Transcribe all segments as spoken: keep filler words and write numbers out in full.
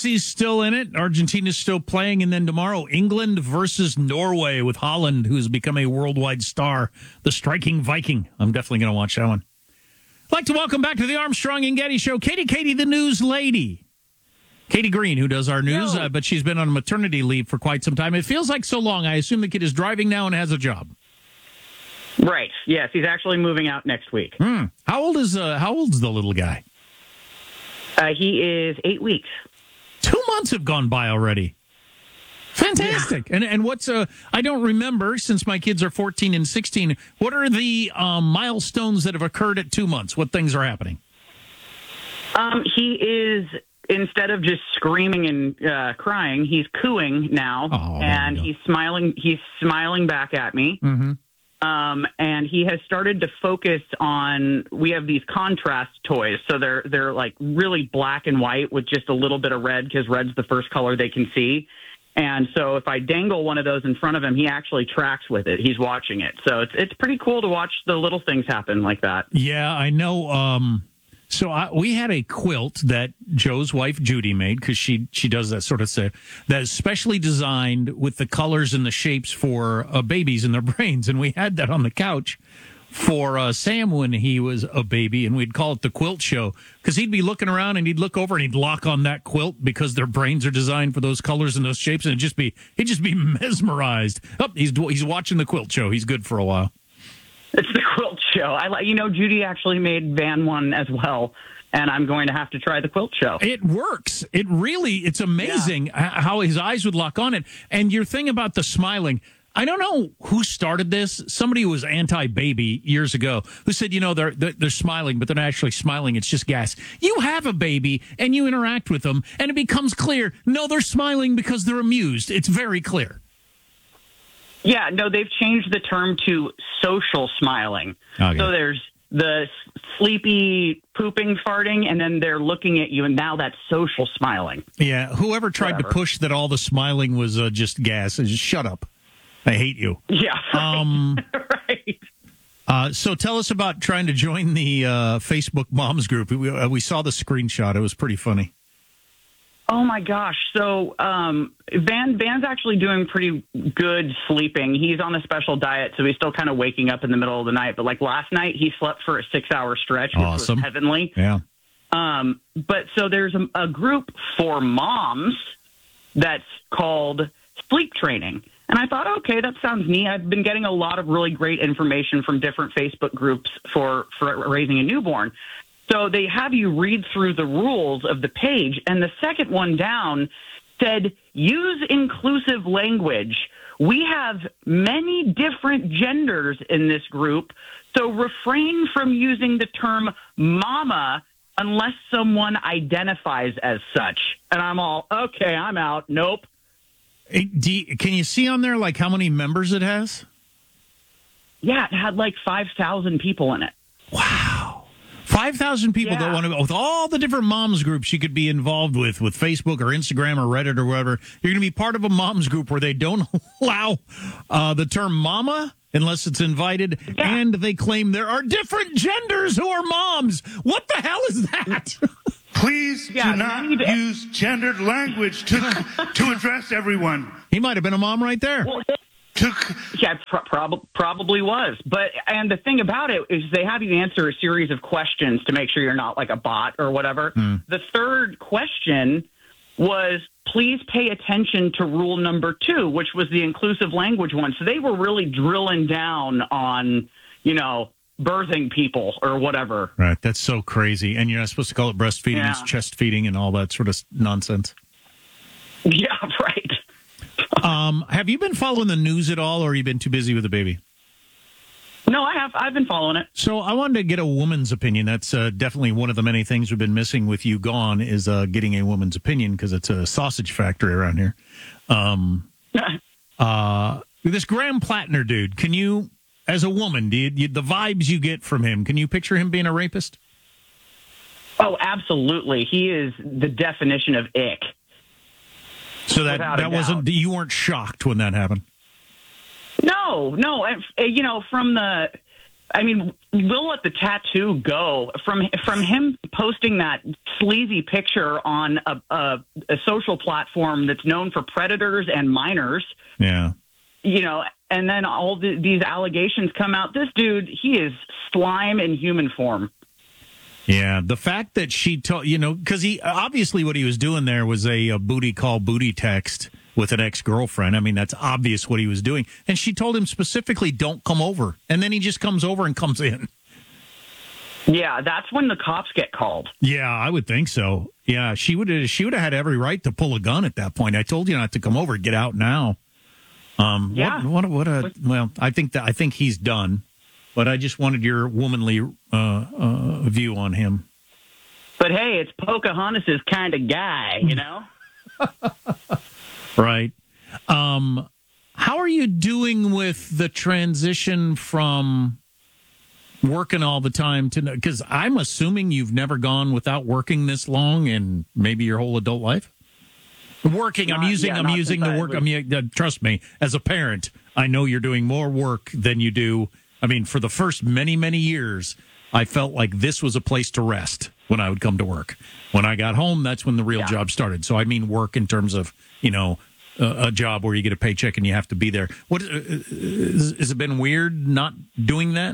Messi's still in it. Argentina's still playing. And then tomorrow, England versus Norway with Holland, who has become a worldwide star, the striking Viking. I'm definitely going to watch that one. I'd like to welcome back to the Armstrong and Getty Show, Katie, Katie, the news lady. Katie Green, who does our news, uh, but she's been on maternity leave for quite some time. It feels like so long. I assume the kid is driving now and has a job. Right. Yes, he's actually moving out next week. Hmm. How old is uh, How old's the little guy? Uh, he is eight weeks. Two months have gone by already. Fantastic. Yeah. And and what's uh? I don't remember, since my kids are fourteen and sixteen. What are the um, milestones that have occurred at two months? What things are happening? Um, he is. Instead of just screaming and uh, crying, he's cooing now, oh, and he's smiling. He's smiling back at me, mm-hmm. um, and he has started to focus on. We have these contrast toys, so they're they're like really black and white with just a little bit of red, because red's the first color they can see. And so if I dangle one of those in front of him, he actually tracks with it. He's watching it, so it's it's pretty cool to watch the little things happen like that. Yeah, I know. Um... So I, we had a quilt that Joe's wife Judy made, because she she does that sort of stuff, that is specially designed with the colors and the shapes for uh, babies and their brains. And we had that on the couch for uh, Sam when he was a baby, and we'd call it the quilt show, because he'd be looking around and he'd look over and he'd lock on that quilt because their brains are designed for those colors and those shapes, and it'd just be he'd just be mesmerized. Oh, he's he's watching the quilt show. He's good for a while. It's the quilt show. I like, you know, Judy actually made Van one as well, and I'm going to have to try the quilt show. It works. It really, it's amazing yeah. how his eyes would lock on it. And your thing about the smiling, I don't know who started this. Somebody who was anti-baby years ago who said, you know, they're, they're they're smiling, but they're not actually smiling. It's just gas. You have a baby and you interact with them, and it becomes clear, no, they're smiling because they're amused. It's very clear. Yeah, no, they've changed the term to social smiling. Okay. So there's the sleepy pooping, farting, and then they're looking at you, and now that's social smiling. Yeah, whoever tried Whatever. to push that all the smiling was uh, just gas, just shut up. I hate you. Yeah, right. Um, right. Uh, so tell us about trying to join the uh, Facebook Moms group. We, uh, we saw the screenshot. It was pretty funny. Oh my gosh! So um, Van Van's actually doing pretty good sleeping. He's on a special diet, so he's still kind of waking up in the middle of the night. But like last night, he slept for a six-hour stretch, which awesome. was heavenly. Yeah. Um, but so there's a, a group for moms that's called Sleep Training, and I thought, okay, that sounds neat. I've been getting a lot of really great information from different Facebook groups for for raising a newborn. So they have you read through the rules of the page, and the second one down said, use inclusive language. We have many different genders in this group, so refrain from using the term mama unless someone identifies as such. And I'm all, okay, I'm out. Nope. Hey, do you, can you see on there, like, how many members it has? Yeah, it had like five thousand people in it. Wow. five thousand people Yeah. that want to, with all the different moms groups you could be involved with, with Facebook or Instagram or Reddit or whatever, you're going to be part of a moms group where they don't allow uh, the term mama unless it's invited, Yeah. and they claim there are different genders who are moms. What the hell is that? Please Yeah, do not you need to- use gendered language to to address everyone. He might have been a mom right there. Well, To, yeah, pro- prob- probably was. But and the thing about it is they have you answer a series of questions to make sure you're not like a bot or whatever. Mm. The third question was, please pay attention to rule number two, which was the inclusive language one. So they were really drilling down on, you know, birthing people or whatever. Right. That's so crazy. And you're not supposed to call it breastfeeding. Yeah. It's chest feeding and all that sort of nonsense. Yeah, right. Um, have you been following the news at all, or have you been too busy with the baby? No, I have. I've been following it. So I wanted to get a woman's opinion. That's uh, definitely one of the many things we've been missing with you gone is uh, getting a woman's opinion, because it's a sausage factory around here. Um, uh, this Graham Plattner dude, can you, as a woman, do you, you, the vibes you get from him, can you picture him being a rapist? Oh, absolutely. He is the definition of ick. So that, Without a that wasn't, doubt. you weren't shocked when that happened? No, no. uh, You know, from the I mean, we'll let the tattoo go. From from him posting that sleazy picture on a, a, a social platform that's known for predators and minors. Yeah. You know, and then all the, these allegations come out. This dude, he is slime in human form. Yeah, the fact that she told, you know, because he obviously what he was doing there was a, a booty call, booty text with an ex-girlfriend. I mean, that's obvious what he was doing. And she told him specifically, don't come over. And then he just comes over and comes in. Yeah, that's when the cops get called. Yeah, I would think so. Yeah, she would have, she would have had every right to pull a gun at that point. I told you not to come over. Get out now. Um, Yeah. What, what, what a, well, I think that, I think he's done. But I just wanted your womanly uh, uh, view on him. But hey, it's Pocahontas' kind of guy, you know? Right. Um, how are you doing with the transition from working all the time to, because I'm assuming you've never gone without working this long in maybe your whole adult life? Working, Not, I'm using, yeah, I'm not using since the I work. was- I mean, uh, trust me, as a parent, I know you're doing more work than you do. I mean, for the first many, many years, I felt like this was a place to rest when I would come to work. When I got home, that's when the real Yeah. job started. So I mean work in terms of, you know, a, a job where you get a paycheck and you have to be there. What, uh, is, has it been weird not doing that?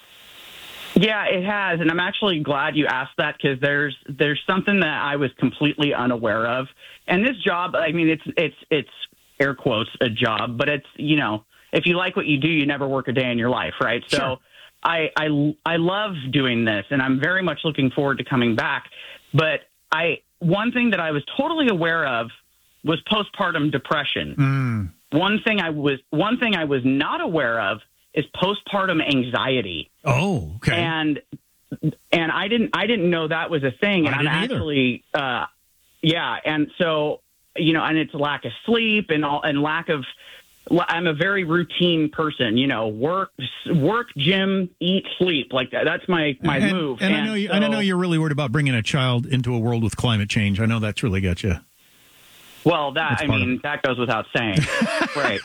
Yeah, it has, and I'm actually glad you asked that because there's there's something that I was completely unaware of. And this job, I mean, it's it's it's air quotes a job, but it's, you know, if you like what you do, you never work a day in your life, right? Sure. So I I I love doing this, and I'm very much looking forward to coming back. But I one thing that I was totally aware of was postpartum depression. Mm. One thing I was one thing I was not aware of is postpartum anxiety. Oh, okay. And and I didn't I didn't know that was a thing. And I I'm didn't either. actually uh, yeah. And so you know, and it's lack of sleep and all and lack of. I'm a very routine person. You know, work, work, gym, eat, sleep. Like that. That's my my and, move. And, I know you, so, and I know you're really worried about bringing a child into a world with climate change. I know that's really got you. Well, that That's I part of mean, that goes without saying, right?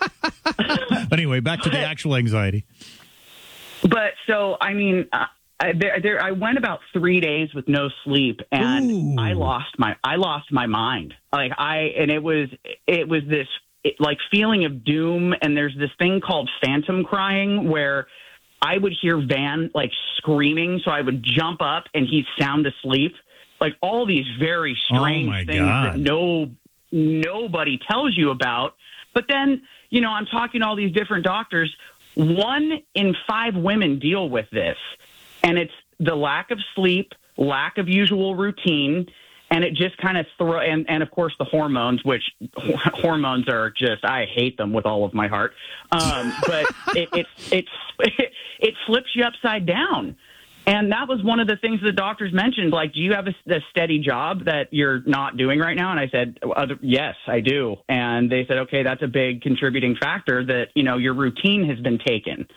Anyway, back to the actual anxiety. But so, I mean, uh, I, there, there, I went about three days with no sleep, and Ooh. I lost my, I lost my mind. Like I, and it was, it was this it, like feeling of doom. And there's this thing called phantom crying where I would hear Van like screaming, so I would jump up and he's sound asleep. Like all these very strange Oh, my things God. that no nobody tells you about. But then, you know, I'm talking to all these different doctors. One in five women deal with this, and it's the lack of sleep, lack of usual routine, and it just kind of throw and, and of course the hormones, which hormones are just I hate them with all of my heart. Um, but it, it it it it flips you upside down. And that was one of the things the doctors mentioned. Like, do you have a, a steady job that you're not doing right now? And I said, yes, I do. And they said, okay, that's a big contributing factor that, you know, your routine has been taken.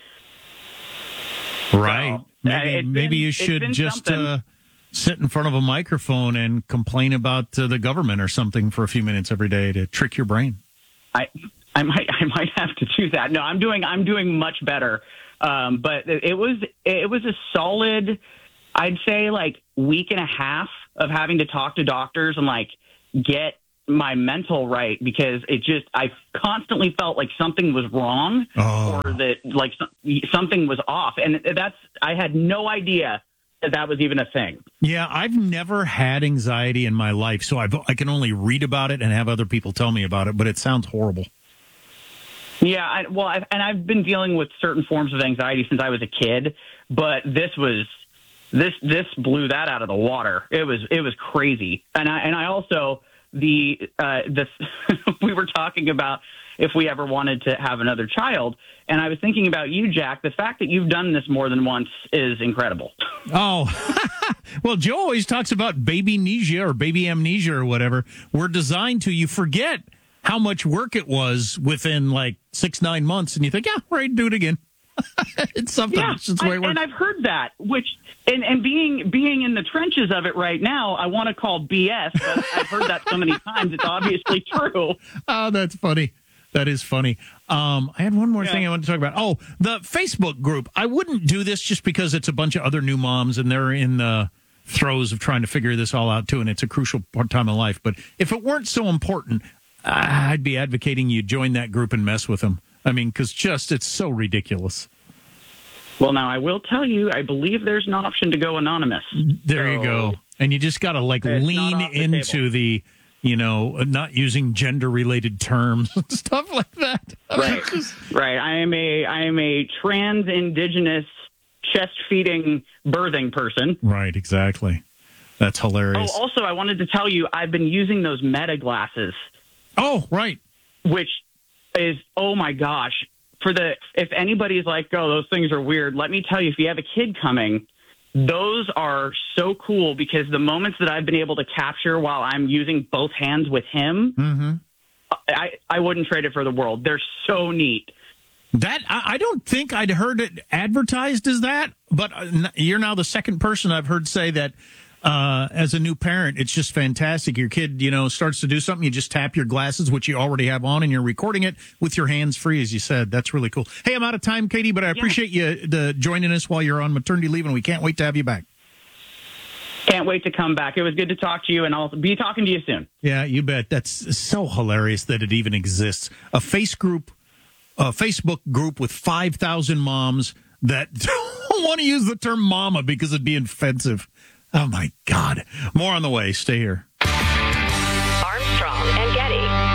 Right. So, maybe it's maybe been- you it's should been just something. uh, sit in front of a microphone and complain about uh, the government or something for a few minutes every day to trick your brain. I I might I might have to do that. No, I'm doing I'm doing much better. Um, but it was it was a solid, I'd say, like week and a half of having to talk to doctors and like get my mental right, because it just I constantly felt like something was wrong Oh. or that like some- something was off, and that's I had no idea that that was even a thing. Yeah, I've never had anxiety in my life, so I've, I can only read about it and have other people tell me about it, but it sounds horrible. Yeah, I, well, I've, and I've been dealing with certain forms of anxiety since I was a kid, but this was this this blew that out of the water. It was it was crazy, and I and I also the uh, the we were talking about if we ever wanted to have another child, and I was thinking about you, Jack. The fact that you've done this more than once is incredible. Oh, well, Joe always talks about baby amnesia or baby amnesia or whatever. We're designed to, you forget how much work it was within like six, nine months, and you think, yeah, we're ready to do it again. It's something. Yeah, It's just the way I, it works. and I've heard that, which and, and being being in the trenches of it right now, I want to call B S, but I've heard that so many times, it's obviously true. Oh, that's funny. That is funny. Um, I had one more Yeah. thing I wanted to talk about. Oh, the Facebook group. I wouldn't do this just because it's a bunch of other new moms and they're in the throes of trying to figure this all out too, and it's a crucial part time of life. But if it weren't so important, I'd be advocating you join that group and mess with them. I mean, because just it's so ridiculous. Well, now I will tell you, I believe there's an option to go anonymous. There So, you go. And you just got to like It's lean not off the into table. the, you know, not using gender related terms and stuff like that. I mean, Right, it's just- right. I am a I am a trans indigenous chest feeding birthing person. Right, exactly. That's Oh, hilarious. also, I wanted to tell you, I've been using those Meta glasses, Oh, right. which is oh my gosh. For the if anybody's like, oh, those things are weird. Let me tell you, if you have a kid coming, those are so cool because the moments that I've been able to capture while I'm using both hands with him, Mm-hmm. I, I wouldn't trade it for the world. They're so neat. That I, I don't think I'd heard it advertised as that, but uh, n- you're now the second person I've heard say that. Uh, as a new parent, it's just fantastic. Your kid, you know, starts to do something. You just tap your glasses, which you already have on, and you're recording it with your hands free, as you said. That's really cool. Hey, I'm out of time, Katie, but I appreciate you the, joining us while you're on maternity leave, and we can't wait to have you back. Can't wait to come back. It was good to talk to you, and I'll be talking to you soon. Yeah, you bet. That's so hilarious that it even exists. A face group, a Facebook group with five thousand moms that don't want to use the term mama because it'd be offensive. Oh, my God. More on the way. Stay here. Armstrong and Getty.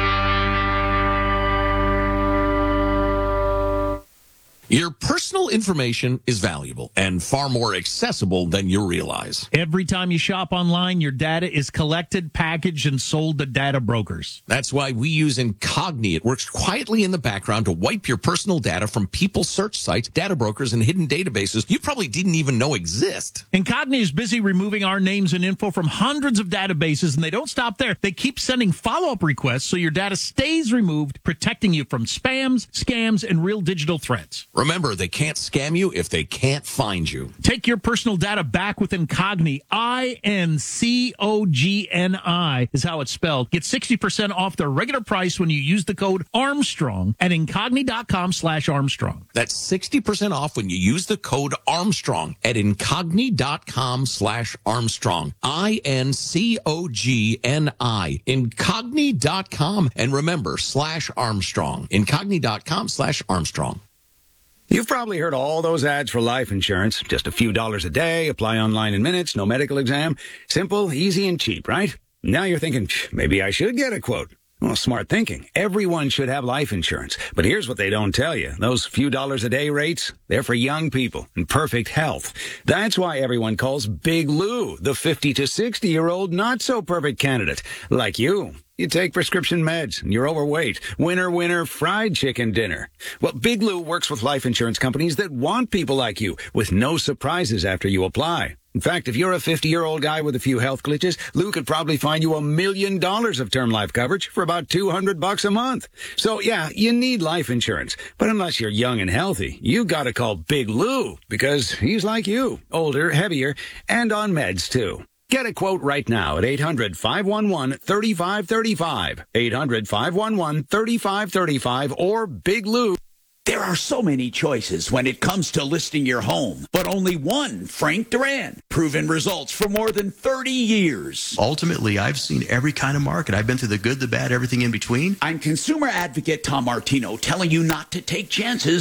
Your personal information is valuable and far more accessible than you realize. Every time you shop online, your data is collected, packaged, and sold to data brokers. That's why we use Incogni. It works quietly in the background to wipe your personal data from people's search sites, data brokers, and hidden databases you probably didn't even know exist. Incogni is busy removing our names and info from hundreds of databases, and they don't stop there. They keep sending follow-up requests so your data stays removed, protecting you from spams, scams, and real digital threats. Remember, they can't scam you if they can't find you. Take your personal data back with Incogni. I N C O G N I is how it's spelled. Get sixty percent off their regular price when you use the code Armstrong at incogni.com slash Armstrong. That's sixty percent off when you use the code Armstrong at incogni.com slash Armstrong. I N C O G N I. Incogni dot com. And remember, slash Armstrong. Incogni dot com slash Armstrong. You've probably heard all those ads for life insurance. Just a few dollars a day, apply online in minutes, no medical exam. Simple, easy, and cheap, right? Now you're thinking, maybe I should get a quote. Well, smart thinking. Everyone should have life insurance. But here's what they don't tell you. Those few dollars a day rates, they're for young people in perfect health. That's why everyone calls Big Lou the fifty to sixty-year-old not-so-perfect candidate, like you. You take prescription meds, and you're overweight. Winner, winner, fried chicken dinner. Well, Big Lou works with life insurance companies that want people like you, with no surprises after you apply. In fact, if you're a fifty-year-old guy with a few health glitches, Lou could probably find you a million dollars of term life coverage for about two hundred bucks a month. So, yeah, you need life insurance. But unless you're young and healthy, you gotta call Big Lou, because he's like you, older, heavier, and on meds, too. Get a quote right now at eight hundred, five one one, three five three five, eight hundred, five one one, three five three five, or Big Lou. There are so many choices when it comes to listing your home, but only one, Frank Duran. Proven results for more than thirty years. Ultimately, I've seen every kind of market. I've been through the good, the bad, everything in between. I'm consumer advocate Tom Martino telling you not to take chances